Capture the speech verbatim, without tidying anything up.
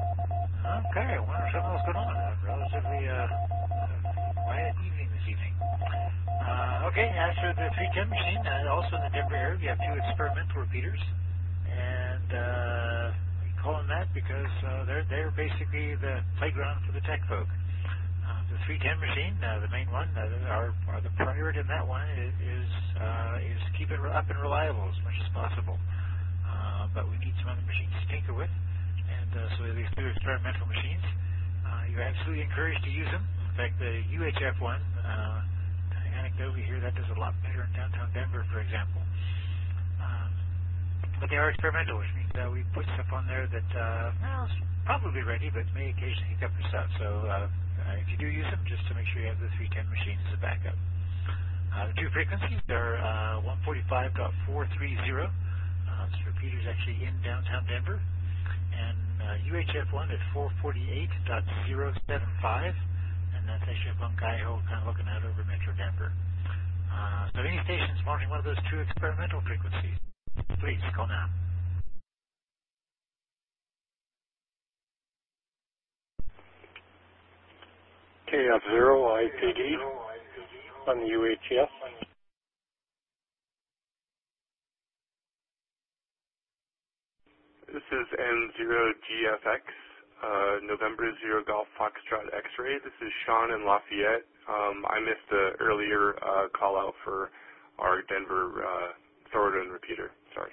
Okay, well, something else going on. A relatively uh, quiet evening this evening. Uh, okay, as for the three ten machine, uh, also in the Denver area, we have two experimental repeaters. And uh, we call them that because uh, they're, they're basically the playground for the tech folk. Uh, the three ten machine, uh, the main one, uh, our, our the priority in that one is is, uh, is keep it up and reliable as much as possible. Uh, but we need some other machines to tinker with, and uh, so we have these two experimental machines. Uh, you're absolutely encouraged to use them. In fact, the U H F one, uh, anecdotally here, that does a lot better in downtown Denver, for example. Um, but they are experimental, which means uh, we put stuff on there that, uh, well, it's probably ready, but may occasionally hiccup and stuff. So uh, uh, if you do use them, just to make sure you have the three ten machine as a backup. Uh, the two frequencies are uh, one forty-five point four three zero. Uh, this repeater is actually in downtown Denver. And uh, U H F one at four forty-eight point zero seven five. And that's actually up on Guy-Ho, kind of looking out over Metro Denver. Uh, so any stations monitoring one of those two experimental frequencies, please call now. K F zero I P D on the U H F. This is N zero G F X, uh, November zero Golf Foxtrot X-ray. This is Sean in Lafayette. Um, I missed the earlier uh, call out for our Denver uh, Thornton repeater. Sorry.